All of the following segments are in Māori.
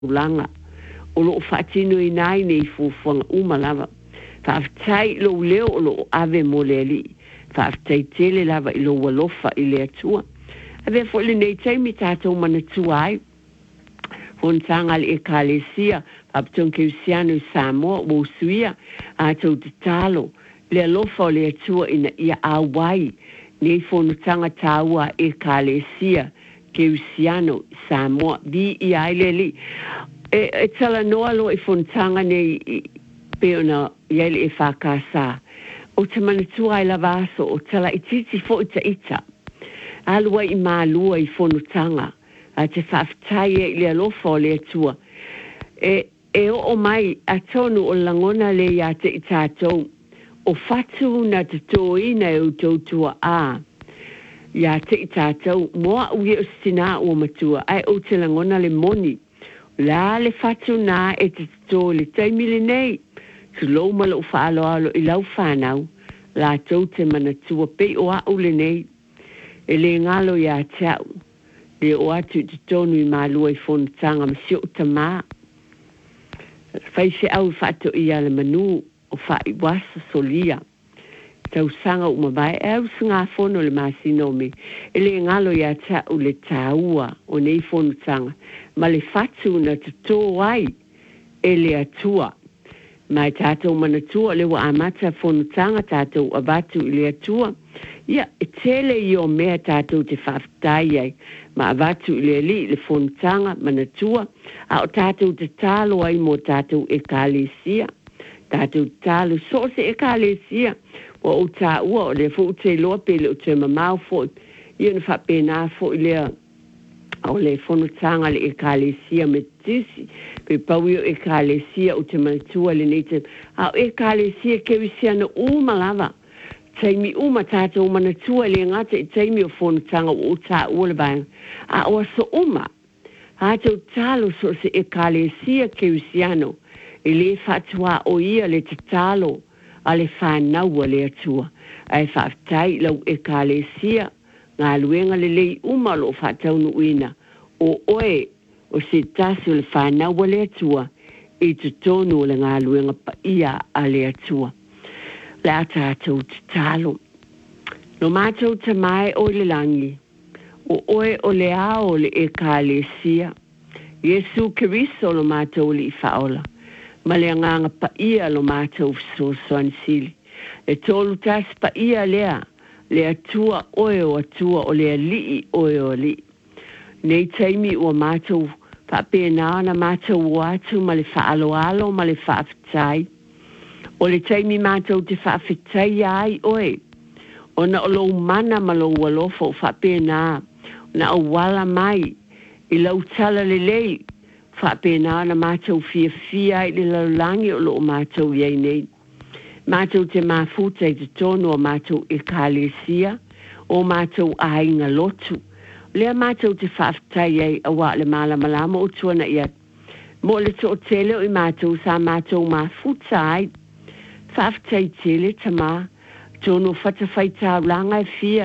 ulanga o lo fatino inai nei fufuanga umalava fa'aftai lo leo o lo ave moleli fa'aftai tele lava i lo walofa i le atua ave fo le nei taimi tātou manatua ai fontanga le ekalesia apton keusiano i Samoa o suia a tau te talo le alofa o le atua ina ia awai nei fontanga taua ekalesia keusiano Samoa di ia ileli e tala noa lo i fontanga nei peona yele e whakasa o te manatua i lavaso o tala i titi fo ita ita alua i mālua i fontanga a te whaftai e le alofa o le atua e o mai a tonu o langona le ia te itatou o fatu na te toina e o tautua a ia te itatou moa ue o stina o matua ai o te langona le moni la le fatu na e te tō le taimile nei tu lau malo o whaalo alo i lau whanau la tau te manatua pe o au le nei e le ngalo ia teau le o atu te tonu i mālua i whonutanga masio ta mā whaise au whato i ala manu o whai wasa solia tau sanga o mawai e au singa whono le masino me e le ngalo ia teau le taua o nei whonutanga ma le fatu na te tō ai e le atua mai tātou manatua le wa amata whonutanga tātou abatu i le atua ia e tele i o mea tātou te whaftai ai ma abatu i le li le whonutanga manatua a o tātou te talo ai mo tātou e kālesia tātou talo so se e kālesia o o tā ua o le fo te loa pele o te mamau fo i na whapena fo i lea o le whonutanga le ekalesia me tisi pe pauio ekalesia o te manatua le neite a o ekalesia kewisia na umalava taimi uma tātou manatua le ngata i taimi o whonutanga o tā ua le bang a o so uma a tau talo so se ekalesia kewisiano i le fatua o ia le te talo a le whanau le atua ai whaftai lau ekalesia ngā luenga le lei umalo whataunu uina o oe o se tasi o le whanau le atua i te tonu o le ngā luenga pa ia a le atua. Le a tātou te talo. No mātou te mai o le langi o oe o le ao le ekalesia. Yesu Keriso lo mātou le i whaola. Ma le nganga pa ia lo mātou so sili. E tolu tas pa ia lea. Le atua oe o atua o le alii oe o alii. Nei taimi ua mātou whapena na mātou o atu ma le whaaloalo ma le whaafitai. O le taimi mātou te whaafitai ai oe. O na o lou mana ma lou walofo o whapena. Na o wala mai i lau tala le lei. Whapena na mātou fia i le laulangi o lo mātou iei nei. Mātou te mafuta i te tono o mātou e kālesia, o mātou ainga lotu. Lea mātou te whaftai ei a wā le malamalama o tuana iat. Mo le to tele o i mātou sa mātou mafuta ai. Whaftai tele ta mā, tono whatawhai tāulanga e fia.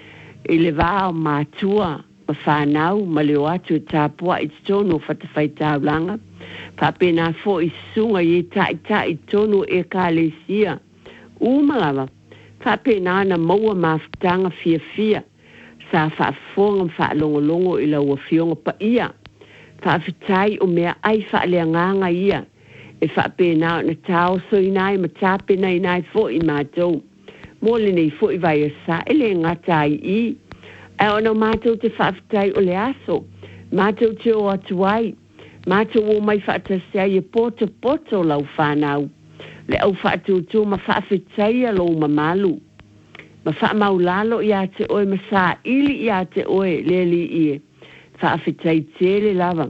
I le wā o mātua, ma whanau, ma leo atu e tāpua i te tono whatawhai tāulanga. Whapena fo i sunga i tai tono e kālesia. Umalawa, whapena na maua mawhtanga fia. Sa whaafonga whaalongolongo i lau fionga pa ia. Whaafitai o mea ai whaaleanganga ia. E whapena na tau so inai ma tāpena inai fo i mātou. Mole nei fo i vai asa ele ngatai i. E ono mātou te whaafitai o le aso. Mātou te o atuai. Mātou o mai whaatasea i poto lau whanau. Le au whaatutu ma whaafitai a lau mamalu. Ma whaamaulalo i a te oe ma sā ili i a te oe le li ie. Whaafitai tele lava.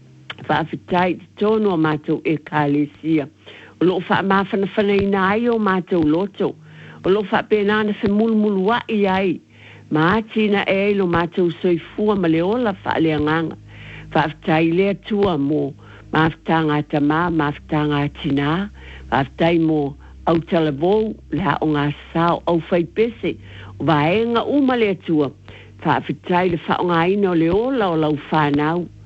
Whaafitai te tono a mātou e kālesia. O lo whaamawhana whanainai o mātou loto. O lo whaapenana se mulmulu wa i ai. Ma atina e lo mātou soifua ma le ola whaaleanganga. Whaafitai lea tua mo mawhtanga tama, mawhtanga tina, whaafitai mo au talavou, lea o ngā sao au whaipese, o vaenga uma lea tua, whaafitai le whaonga ina o le ola o lau whanau,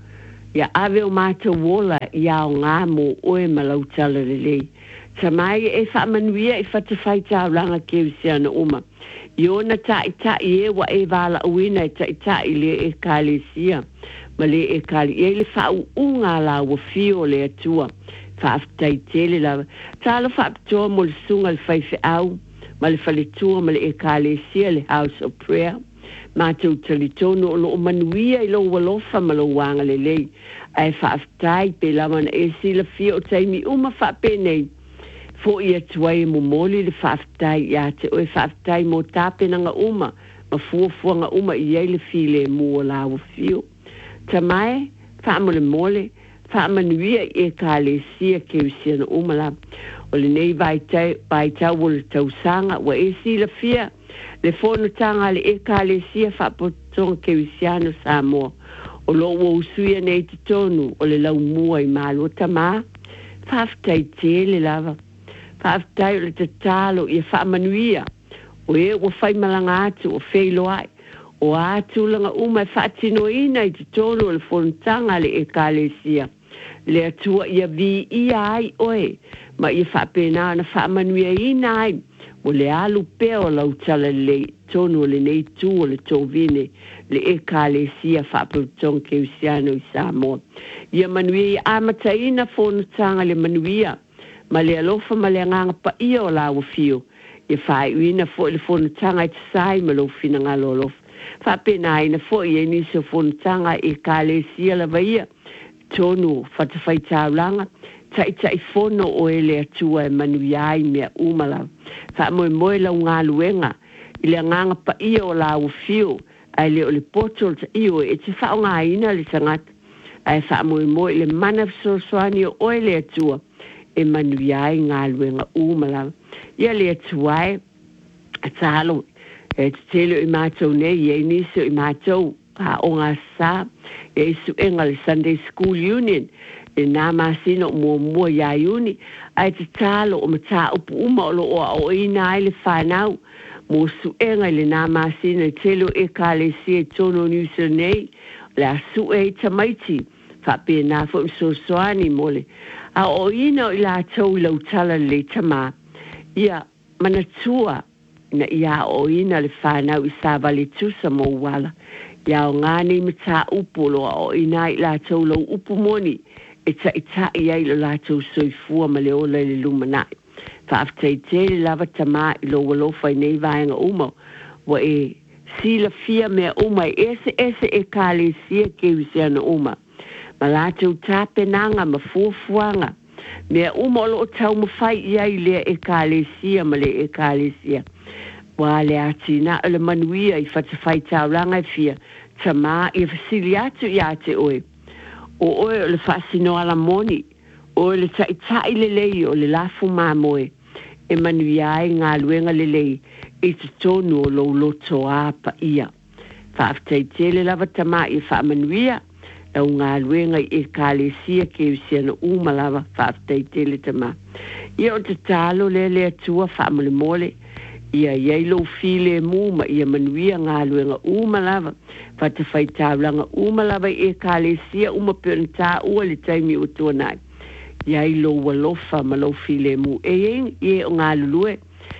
ia ave o mātou wola ia o ngā mō oe malau tala lelei. Ta mai e whaamanuia e whatawhai tāulanga ke usiana uma. I ona tai e wa e wala uina e tai le e kālesia. Ma le e kāli e le whau unga la wa fio le atua. Whaaftai tele la. Tālo whaapitoa mo le sunga le whaife au. Ma le whaletua ma le e kālesia le House of Prayer. Mātou talitono o lo manuia I lo walofa ma lo wanga le lei. Ai whaaftai pe lamana e sila fia o taimi uma whaapenei. Fo ia tuai mo moli le whaaftai ia te oe whaaftai mo tāpenanga uma. Ma fuafuanga uma I eile file mua lawa fio. Ta mai, whaamole mole, whaamanuia e kālesia ke usiana uma la. O le nei vai tau o le tausanga wa e sila fia. Le fono tanga le e kālesia whaapotonga ke usiana Samoa. O lo o usuia nei te tonu o le lau mua I malo tamā. Whaaftai tele lava. Whaaftai o le te talo I a whaamanuia. O e o whai malanga atu o wheilo ai. O atu langa umai whaatino ina I te tonu o le fono tanga le e kālesia. Le atua I a vi ia ai oe. Ma I a whaapena na whaamanuia ina ai. O le alu peo lau tala le tonu le nei tu o le tovine le e kālesia whaaputong ke usiano I Samoa. Ia manuia I amataina fono tanga le manuia. Ma le alofa ma le nganga pa ia o lawa fio. Ia whae uina fo le fono tanga I te sai ma lo fina ngalo alofa. Whaapena ina fo I eniso fono tanga e kālesia la vaia. Tonu whatawhai tāulanga. Tai fono o ele atua e manuia I mea umala. Wha moe lau ngā luenga. I le nganga pa ia o lau fio. Ai le o le potol ta io e te whao ngā ina le tangata. Ai wha moe le mana soani o ele atua. E manuia I ngā luenga umala. Ia le atua e. Ata halo. E te telo I mātou nei. E niso I mātou. Ha o ngā sā. E isu enga le Sunday School Union. E nā māsino mua ia iuni, ai te tālo o mata upu uma o loo o ina ai le whanau, mo suenga le nā māsino I telo e kālesia tono niusa nei, le a sue I tamaiti, whape nā fo msosoani mole. A o ina o ila tau lau tala le tama, ia manatua na ia o ina le whanau I sāvale tusa mo wala, ia o ngāni mata upu lo o ina ila tau lau upu moni, e ta ia I lo lātou soifua ma le ola le lumanai. Whaaftai tele lava tamā I lo walofa I nei vaenga uma. Wa e sila fia mea uma ese e kālesia ke usiana uma. Ma lātou tāpenanga ma fuafuanga. Mea uma o lo tau mawhai iai lea e kālesia ma le e kālesia. Wa le atina o le manuia I whatawhai taulanga I fia. Tamā I fasili atu I ate oe. O oe o le whaasino ala moni, o le tai le lei o le lafu mamoe, e manuia ai ngā luenga le lei, e te tonu o lo loto a pa ia. Whaaftai tele lava tamā I whaamanuia, au ngā luenga I kālesia ke usiana uma lava whaaftai tele tamā. Ia o te talo le atua whaamale mole, ia lo file muma ia manuia ngā luenga uma lava, whatawhai tāulanga uma lava e kālesia uma pionta ua le taimi o tuanai. Ia lo walofa ma lo file mu. E o ngā lulue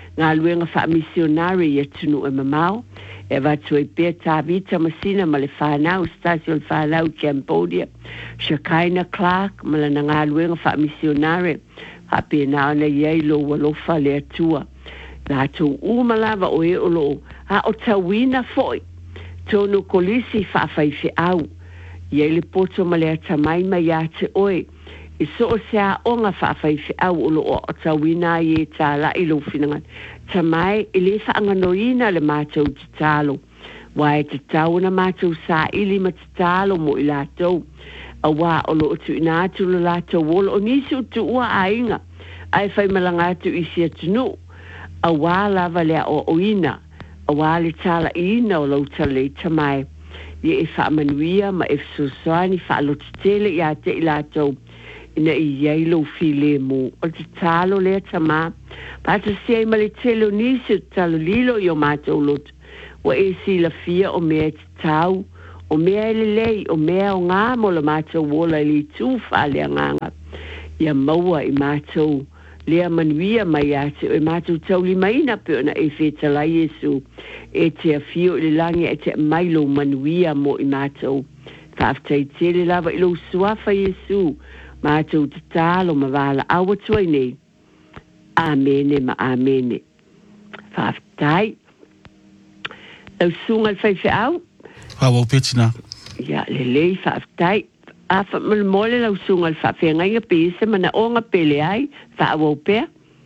ngā wha misionari ia tunu e mamau, e watu e pia tāvita masina ma le whanau, stasio le whanau Cambodia, Shakaina Clark, ma le ngā luenga wha misionari, hape nao na ia lo walofa le atua. Lātou umalava o e olo, a o tawina foi, tono kolisi whaafaife au. Ia le poto ma le atamai mai a te oe, I so o sea onga whaafaife au olo o tawina I e tāla I lo whinangan. Tamai I le whaanganoina le mātou te tālo. Wai te tauna mātou sa ili ma te tālo mo I lātou. A wā olo o tu ina atu lo lātou wolo o nisi o tu ua a inga. Ai whai malanga atu I sia tunu. A wā lava lea o oina, a wā le tala ina o lau tala tamai. Ia e whaamanuia ma e fsosoani whaalotitele I a te I lātou. Ina I iei file mo. O te talo lea tamā. Pata siai ma le telo nisi o talo lilo I o mātou lotu. Wa e si la fia o mea te tau o mea lei o mea o ngā mo le mātou wola li tūwha le nganga ia maua I mātou lea manuia mai ate o mātou tau li maina pe ona e whetala Iesu e te awhio le langi e te mailo manuia mo I mātou whaafitai tele lava ilo suafa Iesu mātou te tālo ma wala awa tuai nei amene ma amene whaafitai au sunga whaiwhi au Hawa petina. Ya lelei whaafitai a mole lau sunga whawhenga pese mana o ngā pele ai whaawau pēr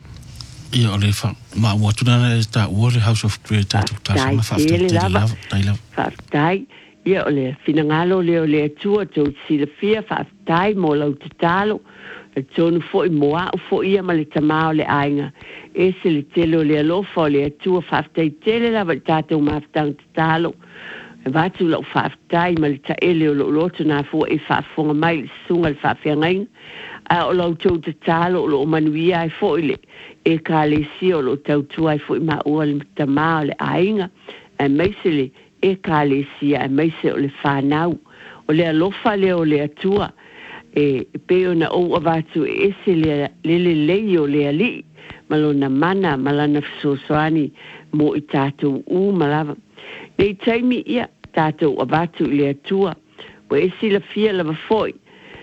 Ia ole ma watuna e ta ore House of Prayer tatu tasa ma whaafitai whaafitai ia ole finangalo leo le atua tau sila fia whaafitai mo lau te talo e tonu fo I moa o fo ia ma le tamao le ainga e se le telo le alofa o le atua whaafitai tele lava tātou maafitang te talo e watu lau whaafitai ma le taele o lo loto nā fua e whaafonga mai le sunga le whaafiangainga a o lau tau te talo o lo manuia e fo ile e ka le si o lo tau tua e fo I maua le tamao le ainga e meisele e ka le si e meise o le whanau o le alofa le o le atua e peo na o avatu e se le lei o le ali malona mana malana fsosoani mo I tātou u malava nei taimi ia tātou avatu le atua o e si la fia lava foi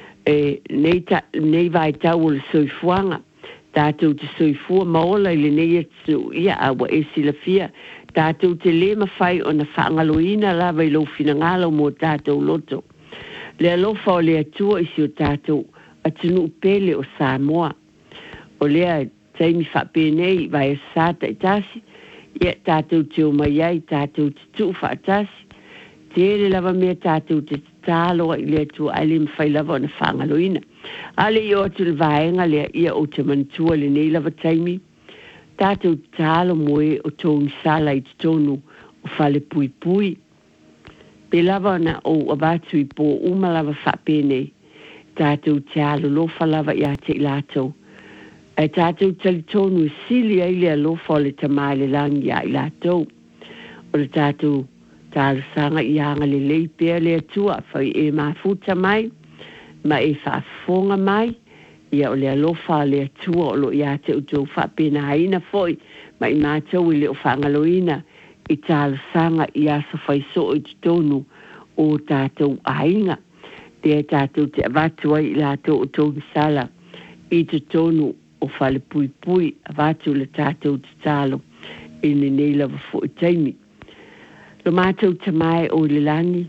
e nei vai tau o le soifuanga tātou te soifua maola I le nei atu ia awa e si la fia tātou te le mawhai o na whaangaloina lava I lo finangalo mo tātou loto le alofa o le atua I si o tātou atunu pele o Samoa o lea taimi whapēnei vai e sāta I tasi ia tātou te o mai ai tātou te tu whaatasi tere lava mea tātou te tāloa I le atua ai le mwhai lava o na whaangaloina ale I o atu le vaenga lea ia o te mantua le nei lava taimi tātou tālo moe o tōngi sala I te tonu o whale pui pui pe lava na o avatu I po uma lava whapēnei tātou tālo lofa lava I ate I lātou e tātou tali tonu e sili ai le alofa o le tamai le langi a I lātou o le tātou tālo sanga I anga le lei pēr le atua whai e mafuta mai ma e whaafonga mai ia o le alofa le atua o lo I ate o tō whapena haina foi ma I mātou I le o whaangaloina I tālo sanga I asa whaiso I te tonu o tātou ainga te tātou te avatu ai I lātou o tō sala I te tonu o whale pui pui avatu le tātou te tālo I ne nei lava fo I taimi lo mātou tamai o le langi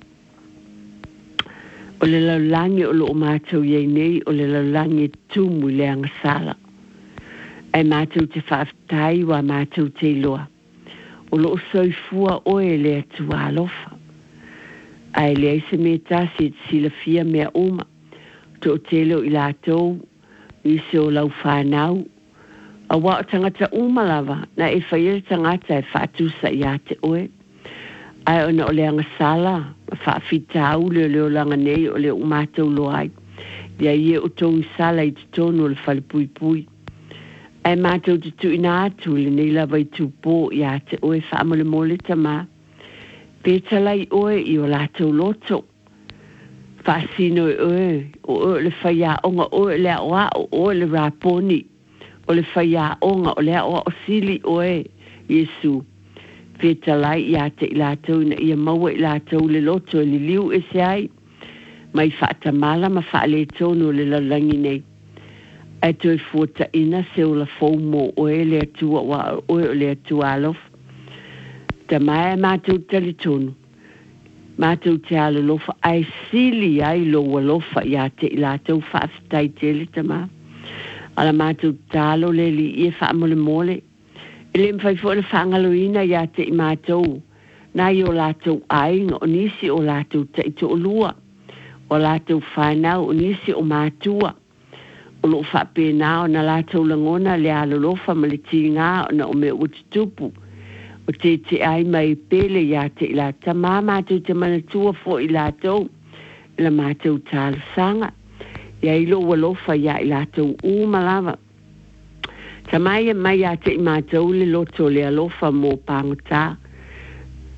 o le laulangi o lo o mātou iei nei o le laulangi tumu le angasala ai mātou te whaafitai wa mātou te loa o lo soifua oe le atua alofa ai le aise me tasi te sila fia mea uma to o telo I lātou I se o lau whanau a wa o tangata uma lava na e whaia tangata e whaatusa I ate oe ai ona o le angasala whaafitau le leo langa nei o le umatou loai ia ia o tongi sala I te tono le whale pui pui ai mātou te tu ina atu le nei lava I tupo I ate oe whaamole mole tama pētalai oe I o lātou loto whaasino oe o le whaia onga oe le aoa o le raponi o le whaia onga o le aoa o sili oe Yesu pētalai I ate I lātou na ia maua I lātou le loto le liu e se ai mai whaatamala ma whaale tono le lalangi nei ai toi fuata ina se o la faumo oe le atua wa oe o le atua alof ta mai mātou tali tono mātou te alo lofa ai sili ai lo walofa I ate I lātou whaafitai tele tama ala mātou talo le li ia whaamole mole ele mwhai fo na whaangaloina I ate I mātou na I o lātou ainga o nisi o lātou ta ito o lua o lātou whanau o nisi o mātua o lo whapena o na lātou langona le alo lofa ma le tinga o na o me utitupu o te ai mai pele ia te I la ta mātou te manatua fo I lātou I la mātou tāla sanga ia I lo walofa ia I lātou umalava ta mai ia te I mātou le loto le alofa mō pangota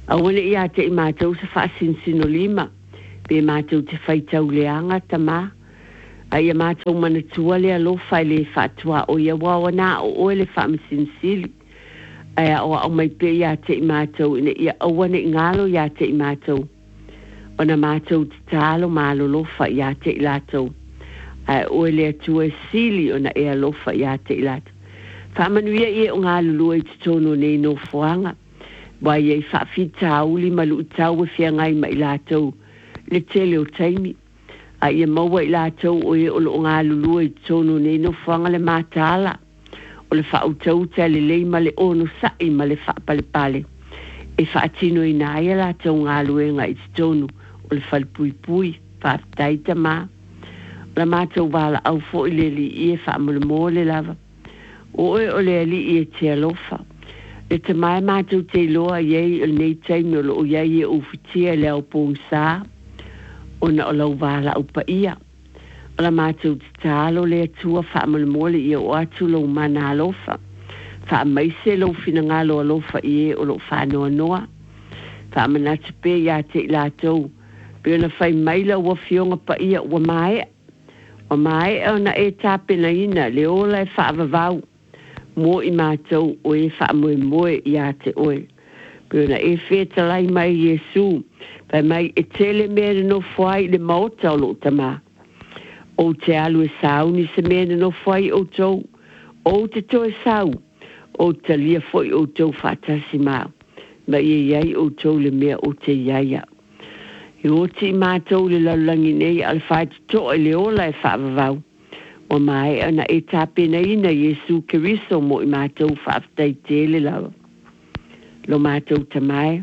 Awane ia te mātou sa whaasinsin o lima. Pe mātou te whaitau leanga tama. Ai a mātou mana tua le alofa le whaatua o ia wawana o le whaamasinsili. Ai a o au mai pe ia te mātou ina ia awane ngalo ia te mātou. Ona mātou te tālo mālo lofa ia te ilatou. Ai o le atua sili ona e alofa ia te ilatou. Whaamanuia ia o ngā lulua i te tono nei no fuanga. Wai ei whaafita auli malu utau e whia ngai ma ilatou. Le tele o taimi. A ia maua ilatou o e o lo ngā lulua i te tono nei no fuanga le mātala. O le whautau te le lei ma le ono sai ma le whaapale. E whaatino i nā ia ilatou ngā luenga i te tono o le whalipui whaaftaita mā. La mātou wala au fo i le li i e whaamole lava. O e o le ali i e te alofa. E te mai mātou te loa iei o nei taimi o lo o iei e ufitia le au pōng sā. O na o lau wala au pa ia. O la mātou te tālo le atua whaamole i o atu lau mana alofa. Whaamaise lau fina ngā lo alofa i e o lo whanoa noa. Whaamanatu pe ia te ilatou. Pe ona whai maila ua fionga pa ia ua mae. O mae e ona e tāpena ina le ola e whaavavau. Mo i mātou o e whaamoe moe i a te oe. Pēna e whetalai mai Iesu, pai mai e tele mea no whai le maota o lo tamā. O te alu e sau ni se mea no whai o tau, o te toe sau, o te lia foi o tau whatasi mau. Ma i iai o tau le mea o te iaia. I o ti mātou le laulangi nei al whai te toa le ola e whaavavau. O mai ana e tāpena ina Iesu Keriso mo i mātou whaaftai tele lau. Lo mātou tamai.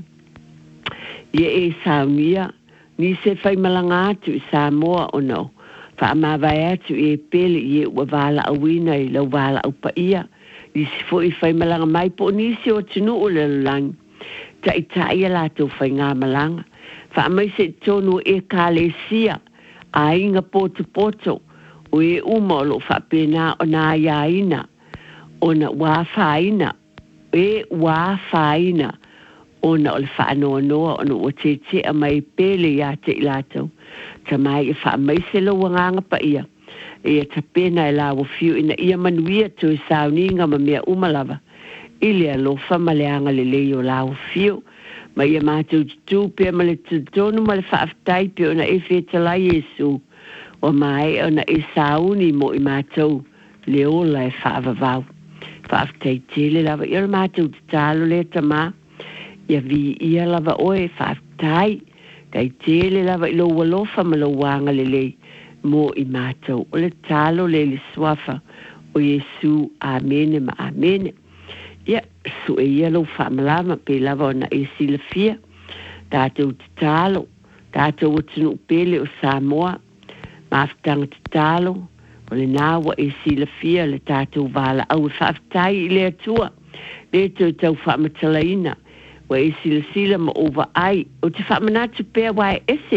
Ia e saunia, ni se whai malanga atu i Samoa o no. Whaamawai atu e pele i e ua wala awina i lau wala au pa ia. Ni se fo i whai malanga mai po nisi o tunu o le langi. Ta i taia lātou whai ngā malanga. Whaamai se tonu e kāle sia, a inga poto. O e uma o lo whapena o nā iaina, o na wāwhaina, e wāwhaina, o na o le whaanoa noa, o na o te a mai pele ia te ilatou. Ta mai e whaamaise lo wanganga pa ia, e a tapena e lawa fiu ina ia manuia tu e sauninga ma mea umalava, ili a lo whamaleanga le leo lawa fiu, ma ia mātou tu pia ma le tutonu ma le whaaftai pia o na e whetalai Iesu, o mai ona e sauni mo i mātou le ola e whaavavau. Whaaftai tele lava i o mātou te tālo le tamā. Ia vi ia lava oe whaaftai. Tai tele lava i lo walofa ma lo wanga le lei mo i mātou. O le tālo le swafa o Iesu. Amene ma amene. Ia su e ia lo whaamalama pe lava ona e silafia. Tātou te tālo. Tātou o tunu pele o Samoa. Maafutanga te talo, o le nāwa e silafia le tātou wala au e whaaftai i le atua. Le tau tau whaamatalaina, wa e silasila ma ova ai. O te whaamanatu pēr wai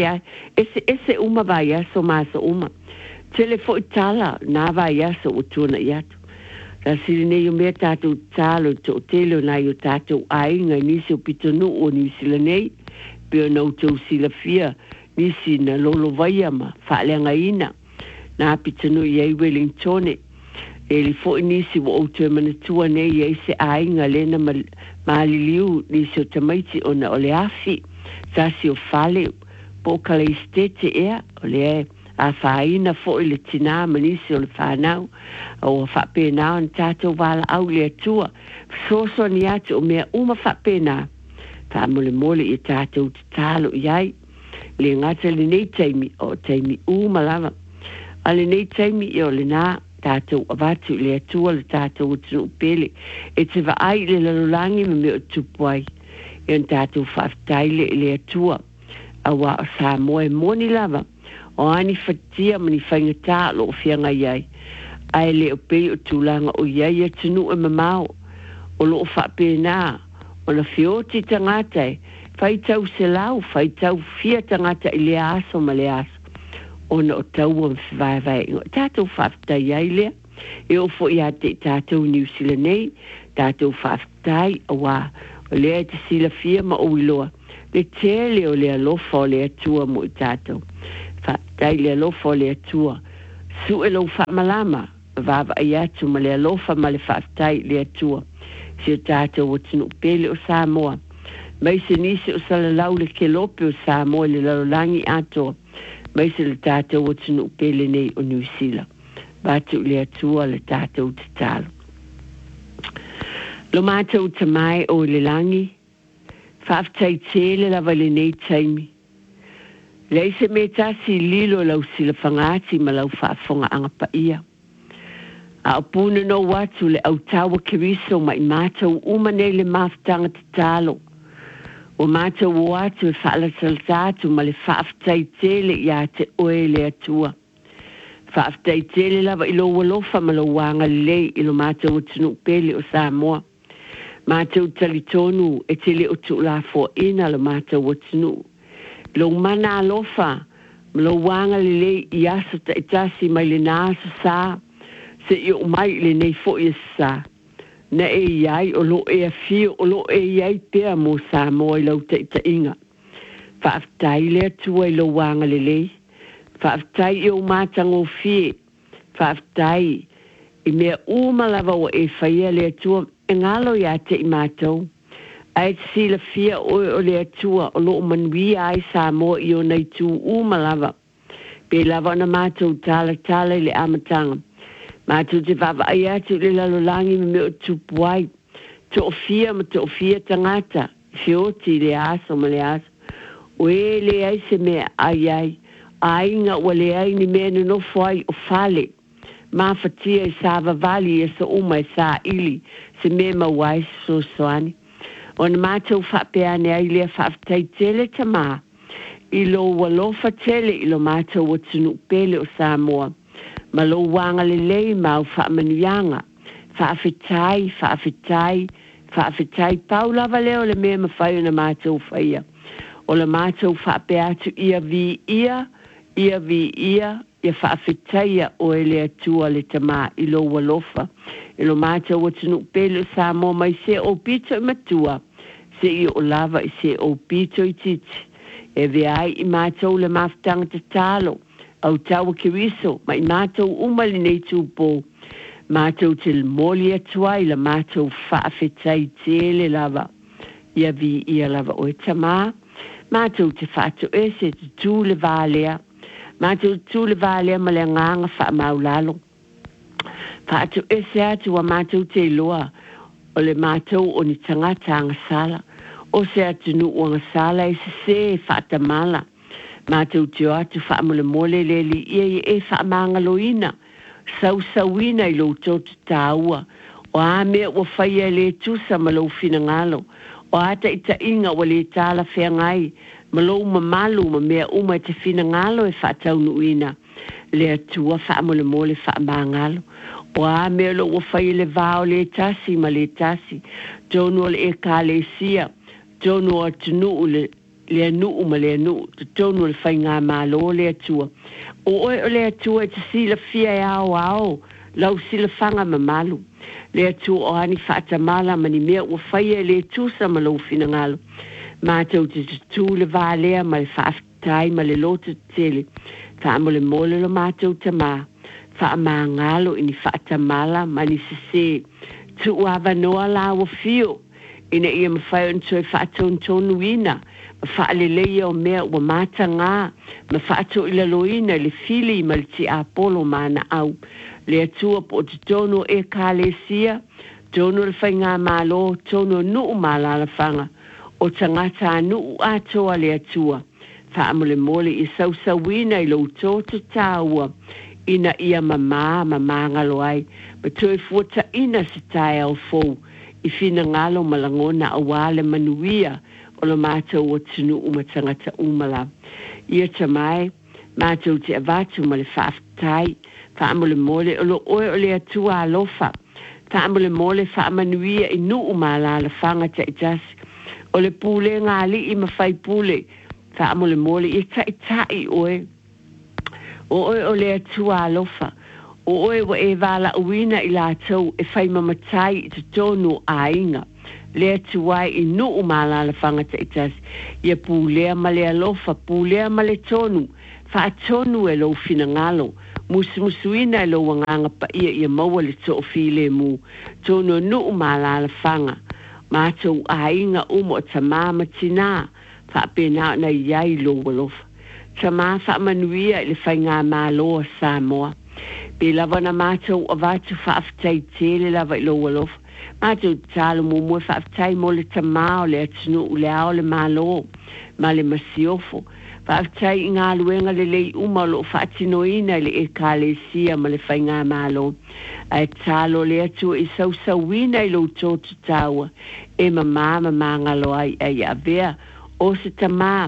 ese uma vai aso māsa uma. Tele fo i tala, nā vai aso o tūna i atu. La sili nei o mea tātou talo, to tele o nai o tātou ai, ngai nisi o pitonu o nisi la nei, pēr nau tau silafia, nisi na lolo vaiama, whaaleanga ina, nā pitanu i ei Wellingtone, e li fo nisi wa o te manatua nei ei se ainga lena maaliliu nisi o tamaiti o na ole afi, tasi o whale, po kala istete ea, ole e a whaina fo i le tina manisi o le whanau, o whapena o tātou wala au le atua, soso ni atu o mea uma whapena, whamole mole i tātou te talo i ai, le ngata le nei taimi o taimi umalama. A le nei taimi i o le nā tātou avatu le atua le tātou o tunu pele. E te vaai le lalolangi me me o tupuai. E on tātou whaaftai le atua. Awa o Samoa e moni lava. O ani whatia mani whaingatā lo o whianga iai. Ai le o pei o tūlanga o iai a tunu e mamao. O lo o whapena. O na whioti tangatai. Fai tau se lau, fai tau fia tangata i le aso ma le aso. Ona o tau o mwhivai ingo. Tātou whaftai ai lea. E o fo i ate tātou New Zealand nei. Tātou whaftai awa le te sila fia ma o iloa le tele o le alofa o le atua mo i tātou fa tai le alofa o le atua su e lau whaamalama vava ai atu ma le alofa ma le whaatai le atua si o tātou o tinu pele o Samoa mai se nisi o salalau le kelope o Samoa le lalolangi atoa mai se le tātou o tinu pele nei o New Zealand batu le atua le tātou te talo lo mātou ta mai o le langi whaaftai tele lava le nei taimi lei se me tasi lilo lau sila whangati ma lau whaafonga anga pa ia a opuna no watu le au tawa kiriso mai mātou umane le maftanga te talo o mātou watu e whaalasaltatu ma le whaaftai tele ia te oe le atua whaaftai tele lava ilo walofa ma lo wanga lei ilo mātou tunu pele o Samoa mātou talitonu e tele o tu la fo ina lo mātou tunu lo mana alofa ma lo wanga lei i asa ta itasi mai le nasa sa se i o mai le nei fo i sa na e iai o lo e a fio o lo e iai pea mo Samoa i lau ta ita inga whaaftai le atua i lo wanga lei whaaftai i o mātango fie whaaftai i mea umalava o e whaia le atua e ngalo ia te i mātou ai te sila fia o le atua o lo manui ai Samoa i o nei tu umalava pe lava na mātou tala le amatanga mātou te vava ai atu le lalolangi me o tupuai to o fia tangata fioti le aso ma le aso o e le ai se mea ai ainga o le ai ni mea no fwai o fale ma fatia i sava vali e sa uma e sa ili se mea mawai so soani o na mātou whapeane ai lea whaaftai tele tama i lo walofa tele i lo mātou o tunu pele o Samoa ma lo wanga le lei mau whaamanuianga whaafetai paulava leo le mea mawhai o na mātou whaia o le mātou whapeatu ia vi ia ia whaafetaia o ele atua le tama i lo walofa i lo mātou o tunu pele o Samoa mai se o pito i matua se i o lava i se o pito i titi e veai i mātou le maftanga te talo au tawa kiriso mai mātou umali nei tūpō mātou te moli atua i la mātou whaafetai tele lava ia vi ia lava o e tama mātou te whātou e se te tū le vālea mātou tū le vālea ma le nganga wha maulalo whātou e se atu wa mātou te loa o le mātou o ni tangata anga sala o se atu nu o anga sala e se whātamala mātou te atu whaamole mole le li ia e whaamangaloina sauina i lo tōtu tāua o a mea o whaia le tusa ma lo fina ngalo o ata ita inga o le tāla whea ngai ma lo mamalu ma mea uma te fina ngalo e whaatau nuina le atua whaamole mole whaamangalo o a mea lo o whaia le vāo le tasi ma le tasi tonu o le e ka le sia tonu o tunu le anu ma le anu tonu o le whai ngā malo le atua o le atua e te sila fia e ao lau sila whanga mamalu le atua o ani whaatamala ma ni mea o whaia le tusa ma lo fina ngalo mātou te tū le vālea ma le whaaftai ma le loto tele whaamole mole lo mātou tama whaamangalo ini whaatamala ma ni se tu ava noa la o fio ina ia mawhai on tue whaatonu ina ma whaaleleia o mea o mata ngā ma whaato ila loina le fili ma le ti apolo mana au le atua po te tono e ka le sia tono le whai ngā malo tono nuu malala whanga o tangata anu atoa le atua whaamole mole i sausawina i lo tōtu tāua ina ia mama ngalo ai ma tue fuata ina se tae au fou i fina ngalo malangona a wale manuia o lo mātou o tunu umatangata umala ia tamai mātou te avatu ma le whaaftai whaamole mole o lo oe o le atua alofa whaamole mole whaamanuia i nuu malala whanga te itasi o le pule ngā li i mawhai pule whaamole mole i tai oe o le atua alofa o oe wa e wala uina i lātou e whai mamatai i te tonu a inga le tuai I nu mala la fanga taitas ia pulea ma le alofa pulea ma le tonu fa tonu e lo fina ngalo musuina e lo wanganga pa ia maua le to file mu tonu nu mala la fanga ma to ainga umo tamama tina fa pena na yai lo wolof tama fa manuia le fainga malo Samoa pe lava na matou avatu fa aftai tele lava lo wolof matou talo mo fa aftai mo le tamao le atunu le ao le malo ma le masiofo fa aftai ngā luenga le lei uma lo fa atinoina le ekalesia ma le fainga malo ai talo le atu I sausawina I lo totu taua e mama ngalo ai avea o se tamai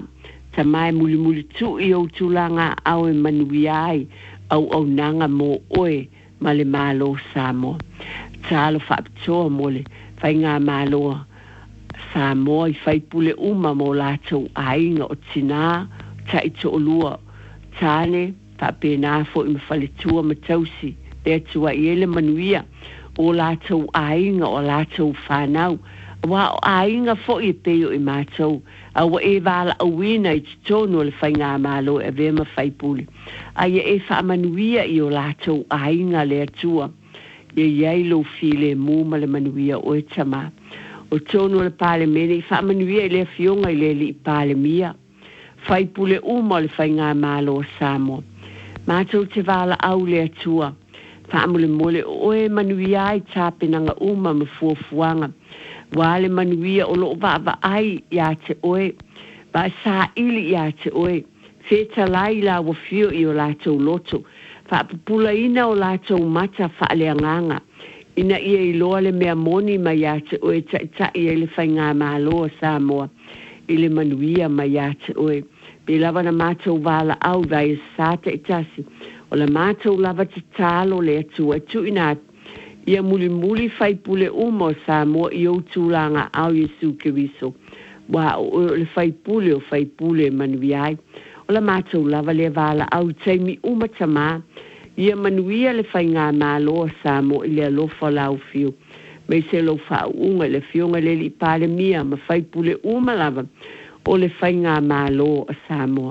muli tu I o tulanga au e manuiai au nanga mo oe ma le malo Samoa talo whaapitoa mo le whai ngā malo Samoa I whai pule uma mo lātou ainga o tina ta I to olua tāne whapena fo I mawhaletua matausi le atua I ele manuia o lātou ainga o lātou whanau wa o ainga fo I peo I mātou awa e wala awina I titono le whai ngā malo e vema whai pule ai e whaamanuia I o lātou ainga le atua iai lo file mu ma le manuia o e tama o tono le pale mene I whaamanuia I le fionga I le li pale mia whai pule uma le whai ngā malo Samoa mātou te wala au le atua whaamule mole o e manuia I tāpenanga uma ma fuafuanga wale manuia o lo va ai ya te oe ba sa ili ya te oe feta lai la wo fio I o lātou loto fa pula ina o lātou mata fa le nganga ina I loa le mea moni ma ya te oe ta I le whai ngā malo Samoa I le manuia ma ya te oe pe lava na mātou wala au vai sata I tasi o la mātou lava te talo le atu ina ia muli fai pule umo Samoa I o tūlanga au Yesu Keriso wa o le fai pule manuiai o la mātou lava le wala au taimi uma tama ia manuia le fai ngā malo Samoa I le alofa lau fio me se lo whaunga le fionga le li pale mia ma fai pule uma lava o le fai ngā malo Samoa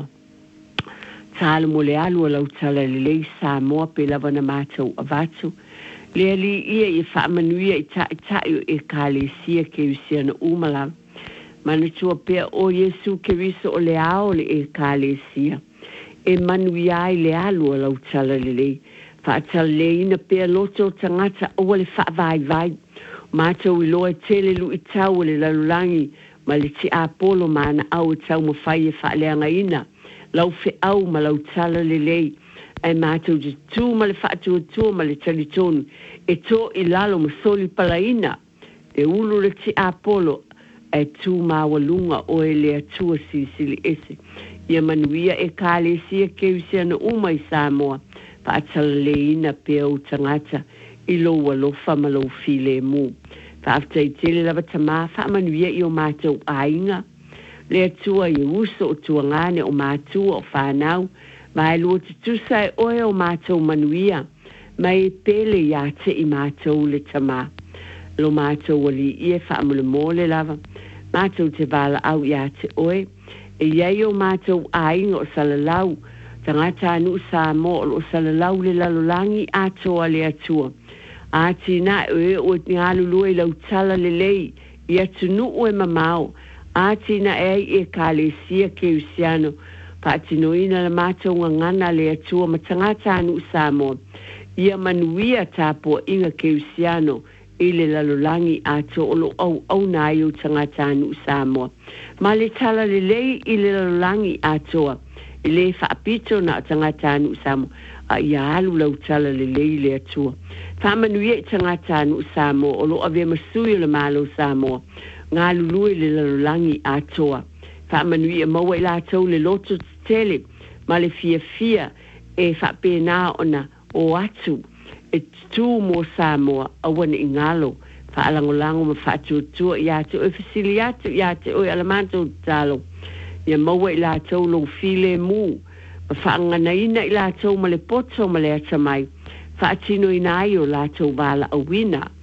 talo mo le alu lau tala le lei Samoa pe lava na mātou avatu le ali ia I whaamanuia I taio e kālesia ke usiana umala. Mana tua pea o Yesu Keriso o le ao le e kālesia. E manuia I le alu a lau tala le lei. Whaatala le ina pea loto tangata o le whaavai. Mātou I loa tele lu I tau le lalulangi ma le ti apolo mana au I tau mawhai e whaaleanga ina. Lau fe au ma lau tala le lei. Ai mātou de tū ma le whaatua ma le talitonu e tō I lalo ma soli palaina e ulu le ti apolo e tū mawalunga o e le atua sisili ese ia manuia e kālesia ke usiana uma I Samoa whaatala le ina pea o tangata I lo walofa ma lo file mu whaaftai tele lava tamā whaamanuia I o mātou ainga le atua I uso o tuangane o mātua o whanau mai lo te tusai oe o mātou manuia, mai pele ia te I mātou le tama. Lo mātou wali ie whaamule mōle lava, mātou te wala au ia te oe, e iei o mātou ainga o salalau, tangata anu Samoa o salalau le lalolangi atoa le atua. A tina oe o ngā lulua I lau tala le lei, I atunu oe mamao, a tina e kālesia ke usiano, Patinoina la mātou ngana le atua ma tangata anu Samoa. Ia manuia tāpua inga ke usiano I le lalolangi ato olo au nai o tangata anu Samoa. Ma le tala le lei I le lalolangi atoa. I le whaapito na tangata anu Samoa. A ia alu lau tala le lei le atua. Whamanuia tangata anu Samoa olo ave masui le malo Samoa. Ngā lului le lalolangi atoa. Whamanuia maua I lātou le loto tele ma le fia e whapena ona o atu e tū mō Samoa awana I ngalo whaalangolango ma whaatuatua I atu e whisili atu I atu o alamantou talo ia maua I lātou lo file mu ma whaanganaina I lātou ma le poto ma le atamai whaatino I nai o lātou wala awina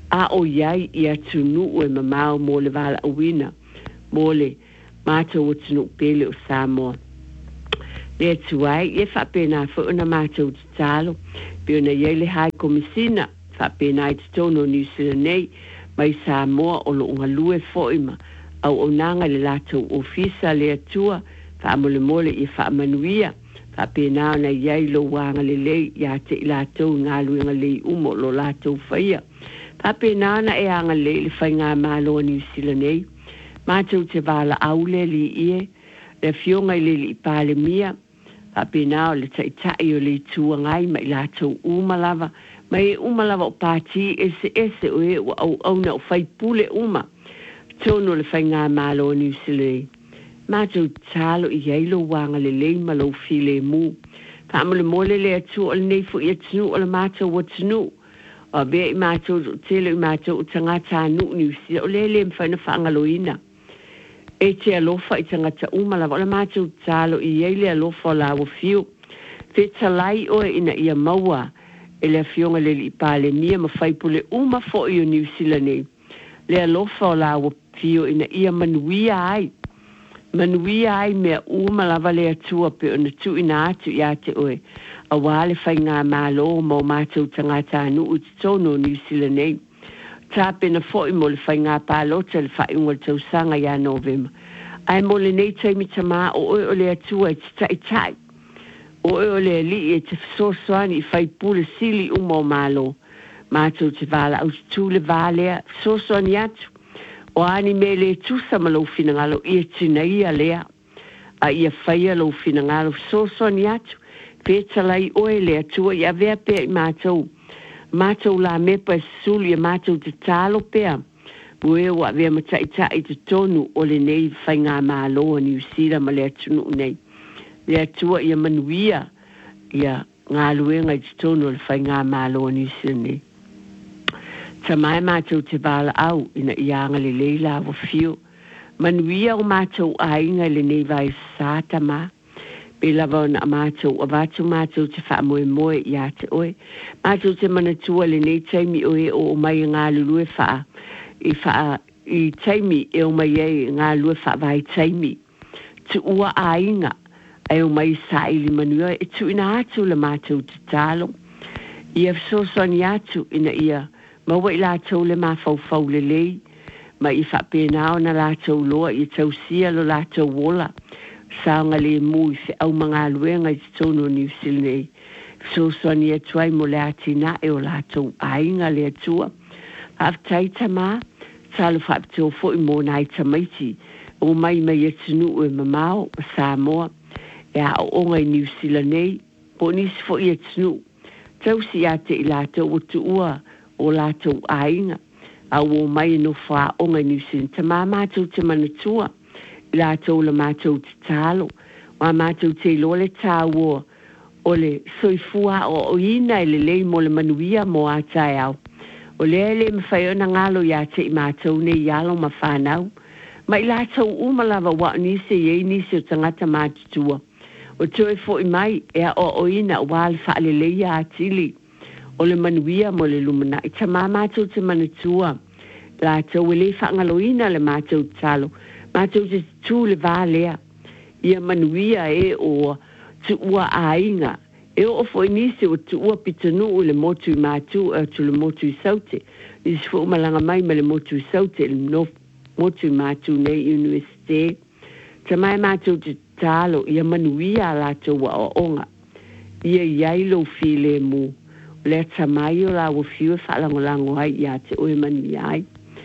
a o iai ia tunu e mamao mo le vala awina mo le mātou o tunu pele o Samoa. Le tuai e whapena whauna mātou te talo pe ona iai le hai komisina whapena i te tono New Zealand nei mai Samoa o lo unga lue foima au o nanga le latou ofisa le atua whaamole mole i whaamanuia whapena ona iai lo wanga le lei ia te i latou ngā luenga lei umo lo latou whaia. Whapena ona e anga le whai ngā mālo New Zealand nei mātou te wala aule li ie le fionga i le li pāle mia whapena o le taitai o le tua ngai mai latou umalava mai umalava o pāti ese o e o au na o whai pule uma tono le whai ngā mālo New Zealand mātou talo i eilo wanga le lei malo file mu whaamole mole le atu o le nei fu i atunu o le mātou o tunu o bea i mātou tele i mātou o tangata anu New Zealand o le mwhaina whaangaloina e te alofa i tangata umalava o le mātou talo i eile alofa o la o fiu te talai oe ina ia maua e le fionga le li pāle mia ma whaipule uma fo i o New Zealand nei le alofa o la o fiu ina ia manuia ai mea umalava le atua pe ona tu ina atu ia te oe a wale whai ngā mālo mo mātou tangata anu u te tono New Zealand nei. Tāpena fōi mo le whai ngā pālota le whai unga tau sanga ia November. Ai mo le nei taimi tamā o oe o le atua e te tai. O oe o le li e te sosoani i whai pule sili umo mālo. Mātou te wala au tu le vālea sosoani atu. O ani me le tusa malo fina ngalo i e tina ia lea. A ia whaia lo fina ngalo sosoani atu. Petalai oe le atua i avea pea i mātou. Mātou la mepa e suli e mātou te talo pea. Mue o avea matai te tonu o le nei whai ngā māloa New Zealand ma le atunu nei. Le atua i a manuia i a ngā luenga i te tonu o le whai ngā māloa New Zealand nei. Ta mai mātou te wala au ina i anga le leila o fio. Manuia o mātou a inga le nei vai sāta maa. Pe lava ona mātou a mātou te wha moe i a te oe. Mātou te manatua le nei taimi oe o mai ngā lulue wha i taimi e o mai e ngā lue wha vai taimi. Tu ua a inga e o mai sa ili manua e tu ina atu le mātou te talo. Ia fsosoni atu ina ia maua i lātou le mawhau le lei. Ma i wha pēnao na lātou loa i tau sia lo lātou wola. Saonga le mui se au mga luenga i tono New Zealand nei. So soani e tuai mo le atina e o latou ainga le atua. Haftai tama, talo whapito fo i mo nai tamaiti. O mai e tunu e mamao, Samoa. E a o onga i New Zealand nei. Po nisi fo i e tunu. Tau si ate i latou o tuua o latou ainga. A o mai no wha onga i New Zealand. Tama mātou te manatua. La tau la mātou te talo, wa mātou te lole tāua o le soifua o ina le lei mo le manuia mo a tai au. O le mawhaiona ngalo ia te i mātou ne ialo ma whanau. Ma i la tau umalava wa nise ye nise o tangata mātutua. O toe fo i mai ea o ina o wale whaale leia atili. O le manuia mo le lumana. I ta mātou te manatua. La tau le whaangaloina le mātou talo. Mātou te tū le vālea. Ia manuia e o tu ua ainga. E o fo inisi o tu ua pitanu o le motu i mātou e tu le motu i saute. Nisi fo umalanga mai ma le motu i saute le motu i mātou nei universite. Ta mai mātou te tālo ia manuia la taua o onga. Ia iailo file mu. Le ta mai o la o fiu whalangolango ai ia te oe manuia ai.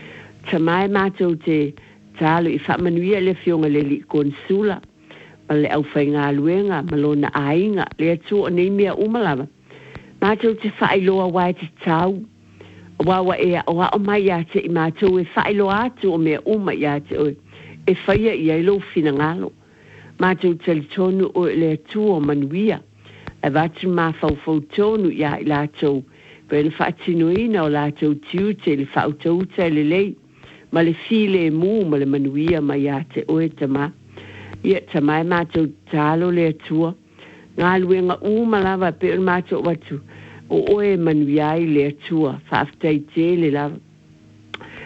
Ta mai mātou te talo i whamanuia le fionga le li konsula. Ma le au whai ngā luenga, ma lona ainga, le atu o nei mea umalava. Mātou te whailoa wai te tau. Wawa ea o a o mai a te i mātou e whailoa atu o mea uma i a te oe. E whaia i ailo fina ngalo. Mātou tali tonu o le atu o manuia. E vatu mā whau tonu i a i lātou. Pēna whaatinoina o lātou tiu te le whautou te le lei. Ma le file mu ma le manuia ma ia te oe tama. Ia tama e mātou talo le atua. Ngā luenga umalava pe un mātou watu. O oe manuia i le atua. Whaaftai te le lava.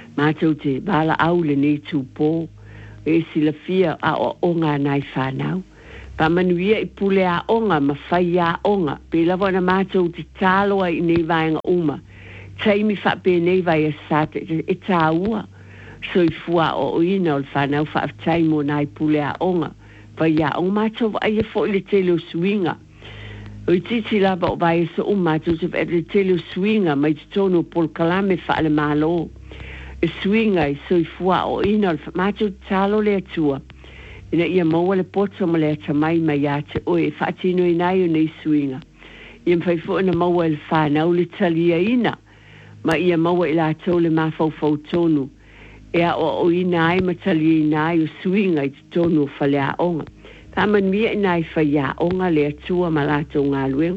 Mātou te bala au le nei tūpō, e sila fia a o onga nai whanau. Pa manuia I pule a onga, ma whai a onga, pe lawa na mātou te tāloa I nei vaenga uma. Taimi whape nei vai a sate, e tā ua. So I fua o ina o le whanau whaaftai mo nai pule a onga. Vai a onga mātou ai e fo le tele o swinga. O I titi lava o vai e so mātou se vea le tele o swinga, mai te tono pol kalame wha le malo. E swinga I so I fua o ina o le mātou tālo le atua. Ina ia maua le poto ma le atamai mai a te oe, e whaatino I nai o nei swinga. Ia mwhai fo ina maua le whanau le talia ina. Ma ia maua I la tau le mawhau tonu. Ea o ina ai ma talia ina ai o swinga I te tonu o whale a onga. Ta manuia ina ai whai a onga le atua ma la tau ngā lueng.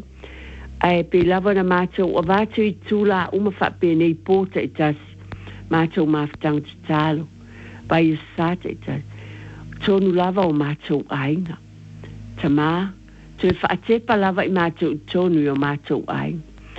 Ai pe lava na mātou o vātou I tūla uma whape nei pōta I tasi. Mātou mawhtang te tālo. Pai o sāta I tasi. Tonu lava o mātou ainga. Ta mā, tu e whaatepa lava I mātou tonu I o mātou ainga.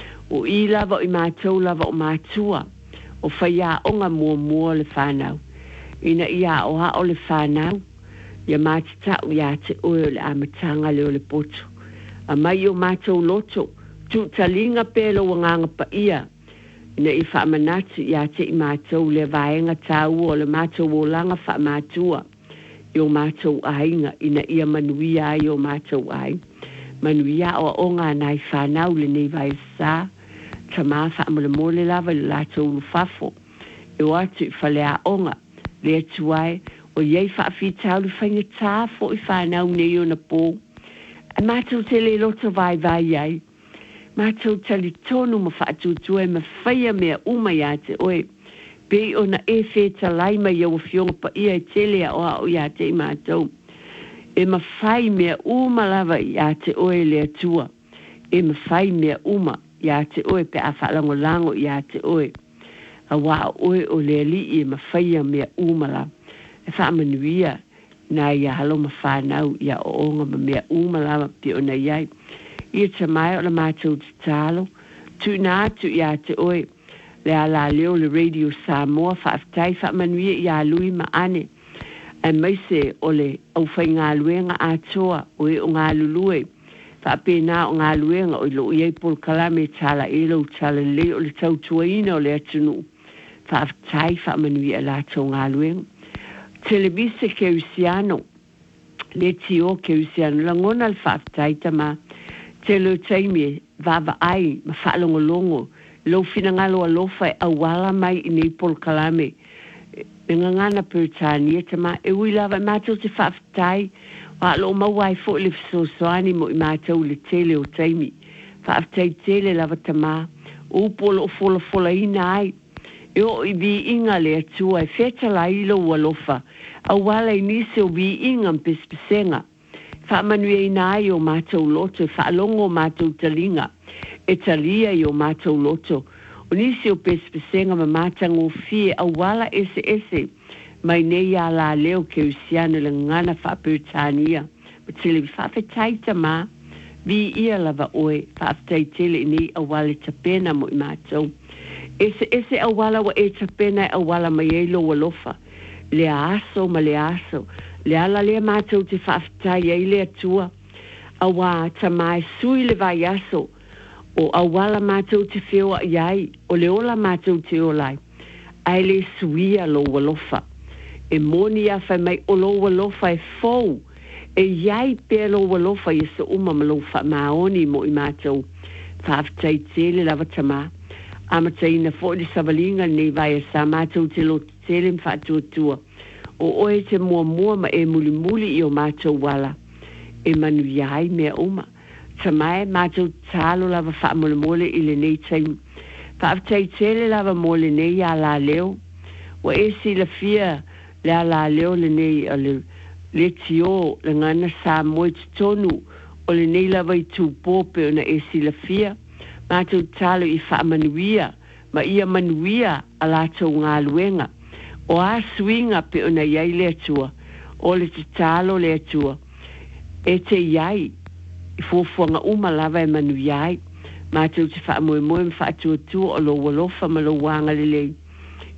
O I lava I mātou lava o mātua. O whaia onga mua le whanau. Ina ia o ha o le whanau. Ia mātitau ia te oe o le amatanga le o le poto. A mai o mātou loto. Tu talinga pēlo o nganga pa ia. Ina I whaamanati ia te I mātou le vaenga tau o le mātou o langa whaamatua. I o mātou ainga. Ina ia manuia ai o mātou ainga. Manuia o onga nai whanau le nei vai sā. Ta maa whaamole mole lava le lātou lufafo. E o atu I whale a onga. Le atuai o iei whaafitau le whainga tāfo I whanau nei o na pō. A mātou te le loto vai ai. Mātou tali tonu ma whaatutua e ma whaia mea uma ia te oe. Pe o na e wheta laima ia o fionga pa ia e telea o a o ia te I mātou. E ma whai mea uma lava ia te oe le atua. E ma whai mea uma ia te oe pe a whaalango lango ia te oe. A wā oe o le li I ma whaia mea uma lava. E whaamanuia na ia halo ma whanau ia o onga ma mea uma lava pe o na iai. Ia te mai o la mātou te tālo. Tu nā atu ia te oe. Le ala leo le radio Samoa whaaftai whaamanuia ia lui ma ane. E maise o le au whai ngā luenga atoa o e o ngā lulue. Whaapena o ngā luenga o ilo iei pol kalame tala elo tala le o le tautuaina o le atunu. Whaaftai whaamanuia la tau ngā luenga. Televise ke usiano. Le tio ke usiano. La ngona le whaaftai tama. Te lo taimi vava ai ma whaalongolongo. Lo finangalo alofa e awala mai I nei pol kalame. E ngangana Peritania tama. E ui lava mātou te whaaftai. Wa lo mawai fo le sosoani mo I mātou le tele o taimi. Whaaftai tele lava tama. O polo o fola ina ai. E o I vi inga le atua e feta la ilo walofa. Awala I nise o vi inga mpespisenga. Whaamanui ina ai o mātou loto. Whaalongo mātou talinga. E talia I o mātou loto. O nisi o pespisenga ma mātango fie awala ese. Mai nei a la leo ke usiano le ngana whaaputania. Ma tele whaafetai tama. Vi ia lava oe. Whaafetai tele nei awale tapena mo I mātou. Ese awala wa e tapena awala mai eilo walofa. Le aso ma le aso. Le ala le mātou te whaafetai ei le atua. Awa tama e sui le vai aso. O awala mātou te whioa iai. O le ola mātou te olai. Ai le suia lo walofa. E moni a whai mai o lo walofa e fau. E iai pe lo walofa I sa uma ma lo wha maoni mo I mātou. Whaafetai tele lava tama. Amatai na fo di savalinga nei vai a sa mātou te lo tele mwhatuatua. O oe te mua ma e muli I o mātou wala. E manu iai mea uma. Tamae mātou tālo lava whaamole I le nei taimi. Whaafetai tele lava mole nei a la leo. Wa e si la fia le a la leo le nei a le tio le ngana sa moe te tonu. O le nei lava I tūpōpe o na e si la fia. Mātou tālo I whaamanuia. Ma ia manuia a lātou ngā luenga. O a swinga pe o na iai le atua. O le te tālo le atua. E te iai. I fuafuanga uma lava e manu iai. Mātou te whaamoe moe mwhaatuatua o lo walofa ma lo wanga lelei.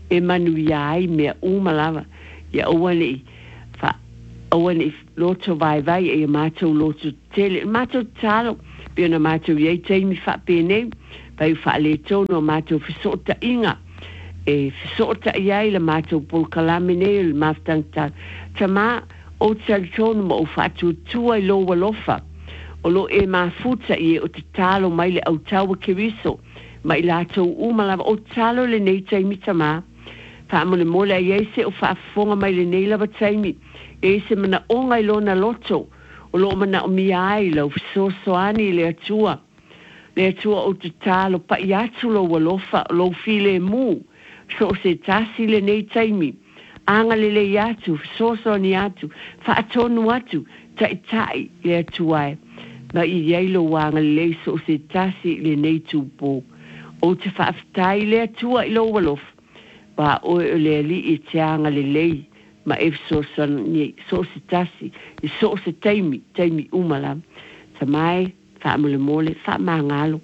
e manuia ai mea umalava ia oane fa oane loto vai e mātou loto tele mātou talo pena mātou iei teimi fa pene pai fa le tono mātou fisota inga e fisota iai la mātou polkalame ne le maftangta tama o tsaltono mo fatu tua lo walofa o lo e mafuta i o te talo mai le au taua keriso mai lātou umalava o talo le nei teimi tama fa mo le mole iei se o fa fonga mai le nei lava teimi e se mana onga ilona loto o lo mana o miai lau fisosoani le atua o te talo pa i atu lo walofa lo file mu so se tasi le nei teimi anga le atu fisosoani atu fa atonu atu tai le atua ma i iei lo wanga le so se tasi le nei tupo o te fa aftai le atua i lo walofa ba o le li i te anga le lei ma e so se tasi i so se teimi umala sa mai fa mole mole fa mangalo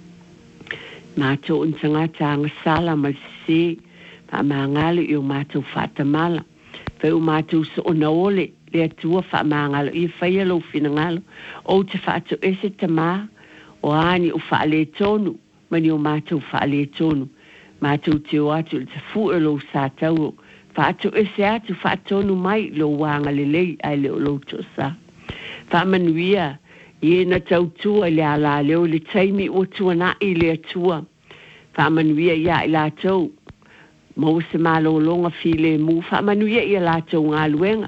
mato un tangata anga sala ma se fa mangalo i o mato fa tamala fa o mato so ona ole le atua fa mangalo i fa yelo finangalo o te fa to ese tama o ani o fa le tonu mani o mato fa le tonu mato te o atu te fuelo sa tau Fatu ese atu fatonu mai lo wanga lelei ai le lo tosa. Fa manuia ye na tautua le ala leo le taimi o tuana i le atua. Fa manuia ia i la tau. Mo se malo longa file mu fa manuia ia la tau ngā luenga.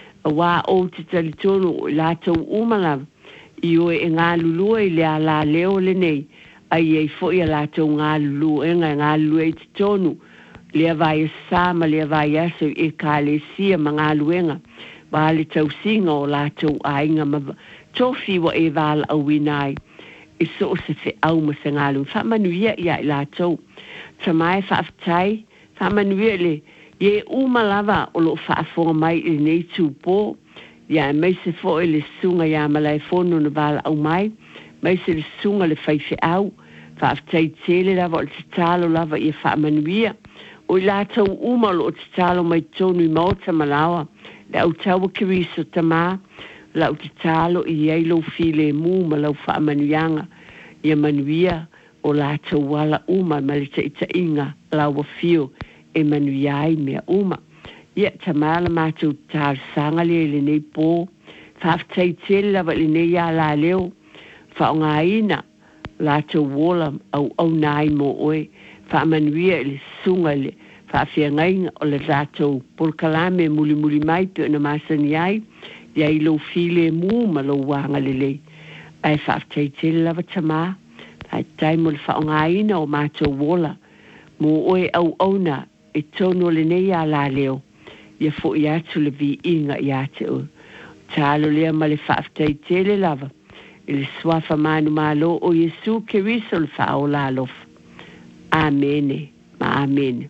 Wa o te talitonu la tau umala i o e ngā lulua i le ala leo le nei. Ai ei fo ia la tau ngā luluenga ngā lue i te tonu. Le vai sama le vai aso e kale sia mga luenga ba le tau singa o la tau ainga ma tofi wa e val au winai e so se fe au ma se ngalu fa manuia ia la tau tamai fa aftai fa manuia le ye umalava o lo fa fonga mai i nei tupo ia mai se fo le sunga ia malai fono no val au mai se le sunga le fai fe au fa aftai tele lava o te talo lava i fa manuia o la tau umalo o te talo mai tonu i maota malawa, le au taua kiriso tama, la au te talo i eilo file mu ma lau wha manuianga, ia manuia o la tau wala uma ma le te inga lawa fio e manuiai mea uma. Ia tamala mātou tāru sanga le nei pō, whaaftei tele lawa le nei a la leo, wha o ngā ina, la tau wola au nai mo oe, fa manuia le sunga le fa fiangainga o le ratou polkalame muli mai pe na masani ai ia i lo file mu ma lo wanga lele ai fa teitele lava tama ai tai mo le fa ngaina o matou wola mo oe au ona e tono le nei a la leo ia fo ia tu le vi inga ia te o talo le ma le fa teitele lava il swafa manu malo o Yesu Keriso le fa o la lof Amen. Ma amen.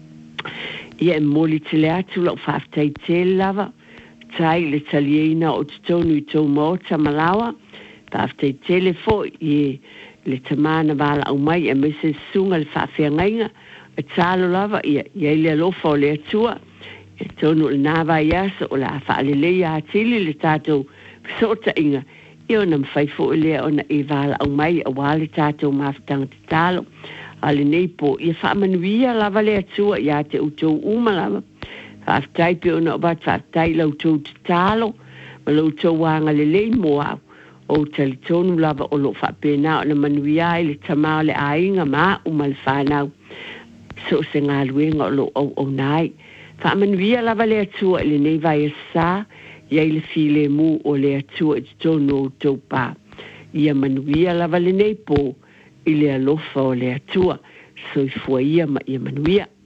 Ia moli te le atu lau whaaftei te lava. Tai le taliena o te tonu i tau maota malawa. Whaaftei te le fo i le tamana wala au mai e mese sunga le whaafeangainga. E talo lava ia le alofa o le atua. E tonu le nāwa iasa o la whaalelea atili le tātou sota inga. Ia ona mwhaifo i lea ona e wala au mai a wale tātou mawhtanga te talo. Ale nei po ia fa manuia lava le atua ia te utou umalava fa aftai pe ona o bat fa aftai lau tou te talo ma lau tou wanga le lei moa o talitonu lava o lo fa pena o na manuia le tamao le ainga ma umal whanau so se ngā luenga o lo o nai fa manuia lava le atua le nei vai asa ia le file mu o le atua i tonu o tou pa ia manuia lava le nei po i le alofa o le atua, so i fua ia ma ia manuia.